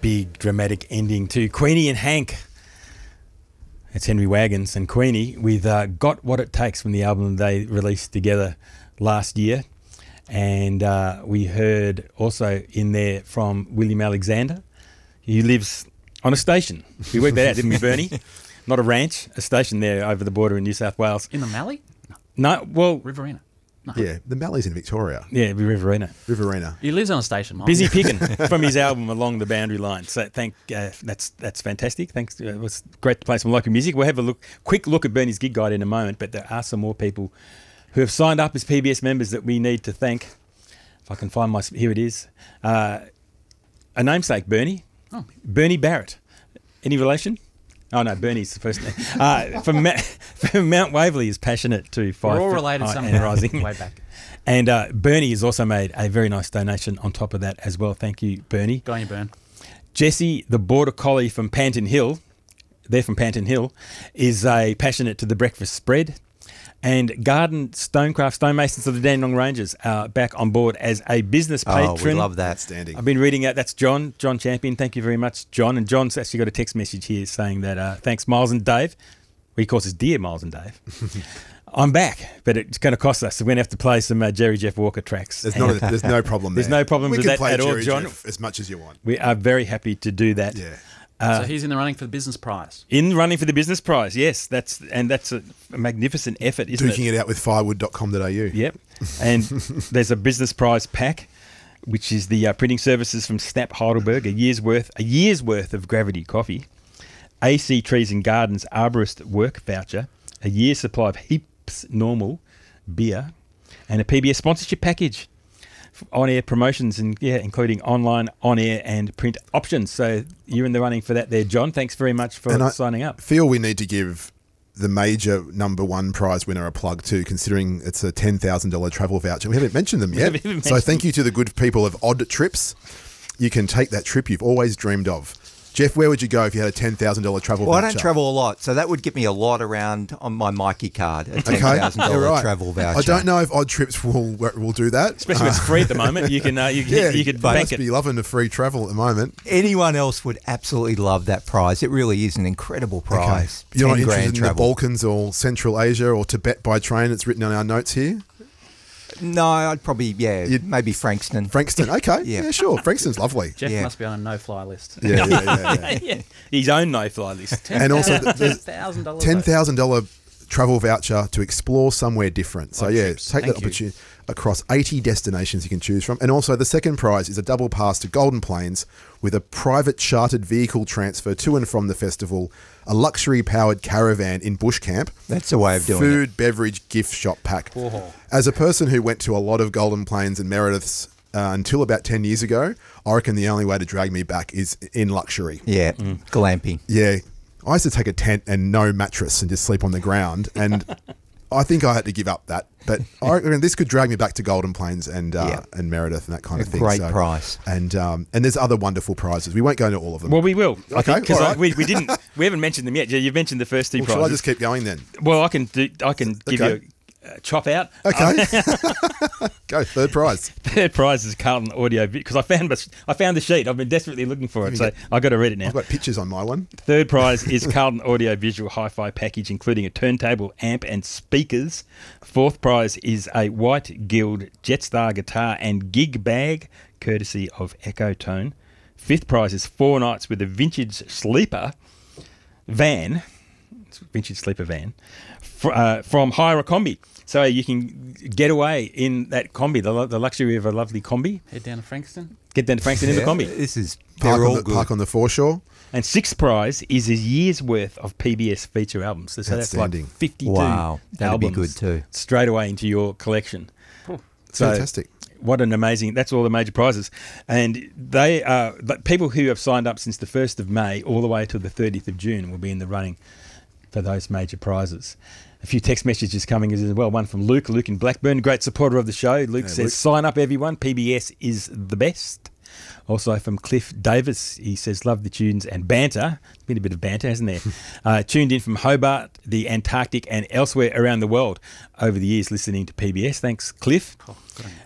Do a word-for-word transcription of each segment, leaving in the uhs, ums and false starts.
big dramatic ending to Queenie and Hank. It's Henry Wagons and Queenie with uh, Got What It Takes from the album they released together last year. And uh, we heard also in there from William Alexander. He lives on a station. We worked that out, didn't we, Bernie? Not a ranch, a station there over the border in New South Wales. In the Mallee? No, well... Riverina. No. Yeah, the Mallee's in Victoria. Yeah, Riverina. Riverina. He lives on a station, Mike. Busy picking from his album Along the Boundary Line. So thank uh, that's that's fantastic. Thanks. Uh, it was great to play some local music. We'll have a look, quick look at Bernie's gig guide in a moment, but there are some more people who have signed up as P B S members that we need to thank. If I can find my... Here it is. Uh, a namesake, Bernie. Oh. Bernie Barrett. Any relation? Oh, no, Bernie's the first name. Uh, from, Ma- from Mount Waverley is passionate to five... We're all related uh, somehow. rising. Way back. And uh, Bernie has also made a very nice donation on top of that as well. Thank you, Bernie. Go on you, Bern. Jesse, the Border Collie from Panton Hill, they're from Panton Hill, is a passionate to the breakfast spread. And Garden Stonecraft Stonemasons of the Dandenong Rangers are back on board as a business patron. Oh, we love that. Standing. I've been reading out. That's John, John Champion. Thank you very much, John. And John's actually got a text message here saying that uh, thanks, Miles and Dave. Well, he calls us dear Miles and Dave. I'm back, but it's going to cost us. We're going to have to play some uh, Jerry Jeff Walker tracks. There's, not a, there's no problem there. There's no problem we with can that play at all, Jerry John. Jeff as much as you want. We are very happy to do that. Yeah. Uh, so he's in the running for the business prize. In running for the business prize, yes. That's and that's a, a magnificent effort, isn't Duking it? it out with firewood dot com dot a u. Yep. And there's a business prize pack, which is the uh, printing services from Snap Heidelberg, a year's worth, a year's worth of Gravity coffee, A C Trees and Gardens arborist work voucher, a year's supply of Heaps Normal beer, and a P B S sponsorship package. On-air promotions and yeah, including online, on-air and print options. So you're in the running for that there, John. Thanks very much for And I signing up. feel we need to give the major number one prize winner a plug too, considering it's a ten thousand dollars travel voucher. We haven't mentioned them yet. haven't So mentioned thank you to the good people of Odd Trips. You can take that trip you've always dreamed of. Jeff, where would you go if you had a ten thousand dollars travel Well, voucher? I don't travel a lot, so that would get me a lot around on my Mikey card, a ten Okay, thousand you're dollars right. travel voucher. I don't know if Odd Trips will will do that. Especially when it's free at the moment. You can uh, you, can- Yeah, you could they bank must it. be loving the free travel at the moment. Anyone else would absolutely love that prize. It really is an incredible prize. You're not ten interested grand in travel. the Balkans or Central Asia or Tibet by train? It's written on our notes here. No, I'd probably, yeah, You'd- maybe Frankston. Frankston, okay, Yeah. yeah, sure. Frankston's lovely. Jeff Yeah. must be on a no-fly list. Yeah, yeah, yeah. yeah. Yeah. His own no-fly list. And also the- ten the thousand dollars. ten thousand dollars travel voucher to explore somewhere different. So Odd yeah, Trips. take Thank that you. opportunity across eighty destinations you can choose from. And also the second prize is a double pass to Golden Plains with a private chartered vehicle transfer to and from the festival, a luxury powered caravan in bush camp, That's a way of doing food, beverage, gift shop pack. Oh. As a person who went to a lot of Golden Plains and Meredith's uh, until about ten years ago, I reckon the only way to drag me back is in luxury. it. Yeah, glamping. Yeah. I used to take a tent and no mattress and just sleep on the ground. And I think I had to give up that. But I reckon this could drag me back to Golden Plains and uh, Yeah. and Meredith and that kind A of thing. great So- price. And um, and there's other wonderful prizes. We won't go into all of them. Well, we will. I Okay, think because all right. we, we didn't. We haven't mentioned them yet. Yeah, you've mentioned the first two Well, shall I prizes. just keep going then? Well, I can do. I can give Okay. you a uh, chop out. Okay. Go, third prize. Third prize is Carlton Audio because I found I found the sheet. I've been desperately looking for it, me so get- I got to read it now. I've got pictures on my one. Third prize is Carlton Audio Visual Hi-Fi Package, including a turntable, amp, and speakers. Fourth prize is a White Guild Jetstar guitar and gig bag, courtesy of Ecotone. Fifth prize is four nights with a vintage sleeper van, it's a vintage sleeper van, fr- uh, from Hire a Combi. So you can get away in that combi, the, lu- the luxury of a lovely combi. Head down to Frankston. Get down to Frankston in the Yeah, combi. This is, Park they're on, all the, good. park on the foreshore. And sixth prize is a year's worth of P B S feature albums. So that's like Outstanding. fifty-two Wow, that'd be albums good too. straight away into your collection. So Fantastic. what an amazing, that's all the major prizes. And they are, but people who have signed up since the first of May all the way to the thirtieth of June will be in the running for those major prizes. A few text messages coming as well. One from Luke, Luke in Blackburn, great supporter of the show. Luke Hey, says, Luke. sign up everyone, P B S is the best. Also from Cliff Davis, he says, love the tunes and banter. Been a bit of banter, hasn't there? uh, tuned in from Hobart, the Antarctic and elsewhere around the world over the years listening to P B S. Thanks, Cliff. Oh, good on you, Cliff.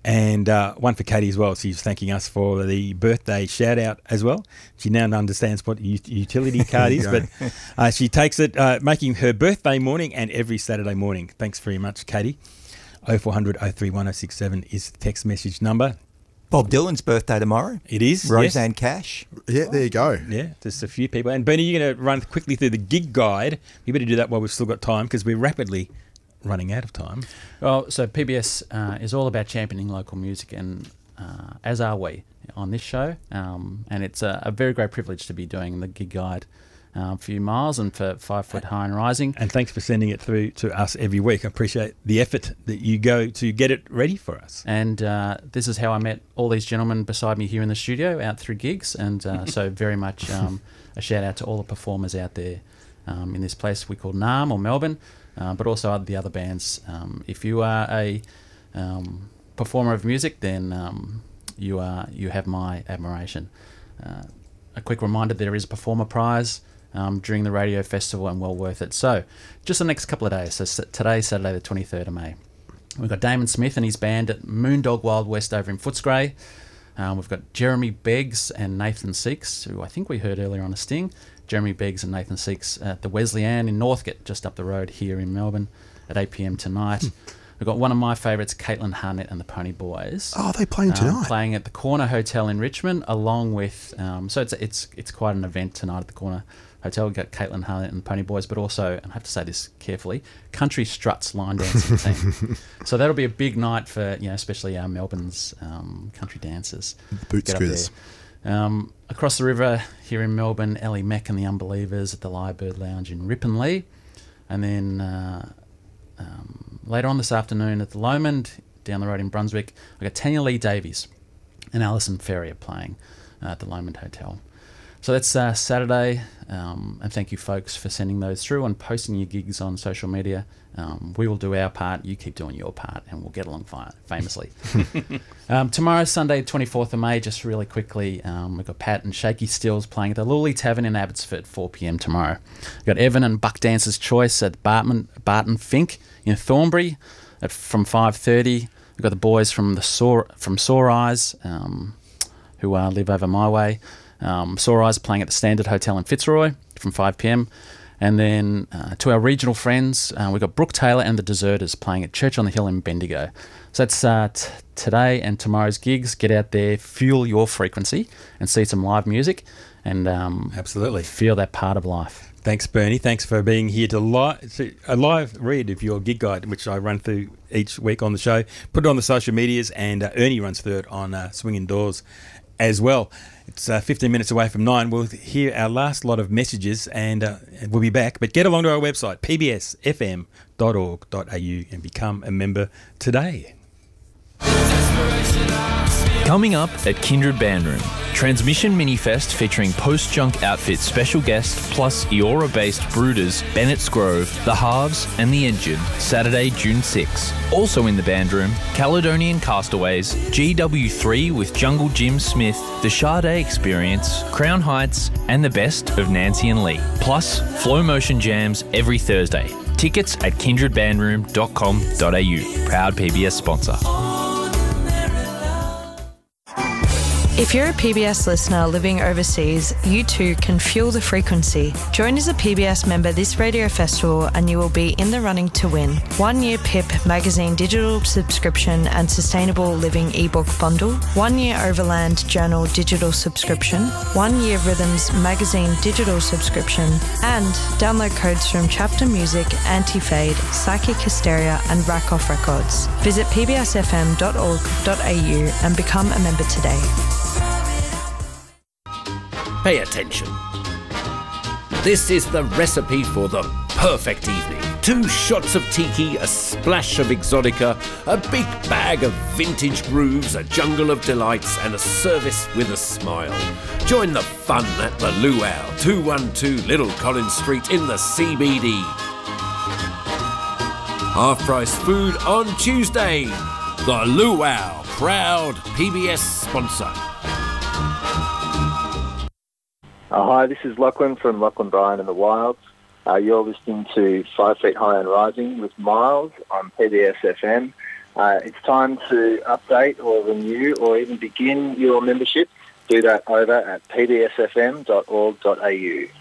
And uh, one for Katie as well. She's thanking us for the birthday shout out as well. She now understands what a ut- utility card is, but uh, she takes it, uh, making her birthday morning and every Saturday morning. Thanks very much, Katie. oh four hundred, oh three one, oh six seven is the text message number. Bob Dylan's birthday tomorrow. It is. Roseanne yes. Cash. Yeah, there you go. Yeah, just a few people. And Bernie, you're going to run quickly through the gig guide. You better do that while we've still got time because we're rapidly running out of time. Well, so P B S uh, is all about championing local music, and uh, as are we on this show. Um, and it's a, a very great privilege to be doing the gig guide um, for you, Miles, and for Five Foot High and Rising. And thanks for sending it through to us every week. I appreciate the effort that you go to get it ready for us. And uh, this is how I met all these gentlemen beside me here in the studio out through gigs. And uh, so very much um, a shout out to all the performers out there um, in this place we call Naarm or Melbourne. Uh, but also the other bands. Um, if you are a um, performer of music, then um, you are you have my admiration. Uh, a quick reminder: there is a performer prize um, during the radio festival, and well worth it. So, just the next couple of days. So s- today, Saturday, the twenty-third of May, we've got Damon Smith and his band at Moondog Wild West over in Footscray. Um, we've got Jeremy Beggs and Nathan Seeks, who I think we heard earlier on a Sting. Jeremy Beggs and Nathan Seeks at the Wesleyan in Northcote, just up the road here in Melbourne at eight p.m. tonight. We've got one of my favourites, Caitlin Harnett and the Pony Boys. Oh, they're playing tonight. Um, playing at the Corner Hotel in Richmond, along with... Um, so it's it's it's quite an event tonight at the Corner Hotel. We've got Caitlin Harnett and the Pony Boys, but also, and I have to say this carefully, Country Struts line dancing team. So that'll be a big night for, you know, especially our Melbourne's um, country dancers. Boot Get up scooters. there. Um, across the river here in Melbourne, Ellie Mack and the Unbelievers at the Lyrebird Lounge in Ripponlea. And then uh, um, later on this afternoon at the Lomond, down the road in Brunswick, I've got Tanya Lee Davies and Alison Ferrier playing uh, at the Lomond Hotel. So that's uh, Saturday, um, and thank you folks for sending those through and posting your gigs on social media. Um, we will do our part, you keep doing your part, and we'll get along fine, famously. um, tomorrow, Sunday, twenty-fourth of May, just really quickly, um, we've got Pat and Shaky Stills playing at the Lully Tavern in Abbotsford at four p.m. tomorrow. We've got Evan and Buck Dancer's Choice at Barton, Barton Fink in Thornbury at, from five thirty. We've got the boys from the Sore, from Sore Eyes, um, who uh, live over my way. Um, Sore Eyes playing at the Standard Hotel in Fitzroy from five p.m. And then uh, to our regional friends, uh, we've got Brooke Taylor and the Deserters playing at Church on the Hill in Bendigo. So that's uh, t- today and tomorrow's gigs. Get out there, fuel your frequency, and see some live music, and um, Absolutely. feel that part of life. Thanks, Bernie. Thanks for being here to li- to a live read of your gig guide, which I run through each week on the show. Put it on the social medias, and uh, Ernie runs through it on uh, Swinging Doors as well. It's uh, fifteen minutes away from nine. We'll hear our last lot of messages, and uh, we'll be back. But get along to our website, p b s f m dot org dot a u, and become a member today. Coming up at Kindred Bandroom, Transmission Minifest featuring post-junk outfit special guest plus Eora-based Brooders, Bennett's Grove, The Halves and The Engine, Saturday, June sixth. Also in the Bandroom, Caledonian Castaways, G W three with Jungle Jim Smith, The Sade Experience, Crown Heights and the best of Nancy and Lee. Plus, Flow Motion Jams every Thursday. Tickets at kindred bandroom dot com dot a u. Proud P B S sponsor. If you're a P B S listener living overseas, you too can fuel the frequency. Join as a P B S member this radio festival and you will be in the running to win. One year P I P magazine digital subscription and sustainable living ebook bundle. One year Overland Journal digital subscription. One year Rhythms magazine digital subscription. And download codes from Chapter Music, Anti-Fade, Psychic Hysteria and Rack Off Records. Visit p b s f m dot org dot a u and become a member today. Pay attention. This is the recipe for the perfect evening. Two shots of tiki, a splash of exotica, a big bag of vintage grooves, a jungle of delights, and a service with a smile. Join the fun at the Luau, two twelve Little Collins Street in the C B D. Half-price food on Tuesday. The Luau, proud P B S sponsor. Uh, hi, this is Lachlan from Lachlan Bryan and the Wilds. Uh, you're listening to Five Feet High and Rising with Miles on P B S F M. Uh, it's time to update or renew or even begin your membership. Do that over at p b s f m dot org dot a u.